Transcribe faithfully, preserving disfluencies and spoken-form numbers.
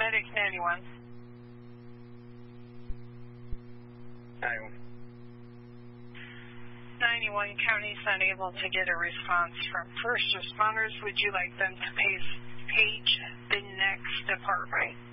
Medic ninety-one. ninety-one. ninety-one, county's unable to get a response from first responders. Would you like them to page, page the next department?